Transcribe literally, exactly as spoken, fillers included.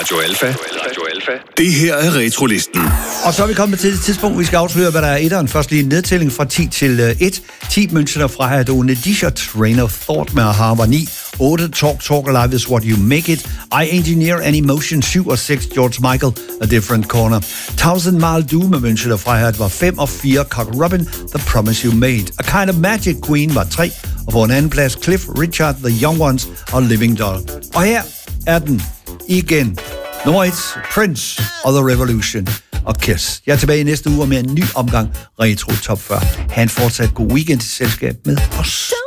Radio Alfa. Radio Alfa. Det her er Retrolisten. Og så er vi kommet til det tidspunkt, vi skal afsløre, hvad der er etteren. Først lige en nedtælling fra ti til et. ti München fra Hadone Disher, Train of Thought med Harvard ni. otte Talk Talk Alive is What You Make It. I Engineer an Emotion syv og seks George Michael, A Different Corner. Thousand Mile Doom med München fra Hadone var fem og fire Cock Robin, The Promise You Made. A Kind of Magic Queen var tre. Og på en anden plads Cliff Richard, The Young Ones og Living Doll. Og her er den igen. Nummer et, Prince og The Revolution og Kiss. Jeg er tilbage i næste uge med en ny omgang Retro Top fyrre. Ha' en fortsat god weekend i selskab med os.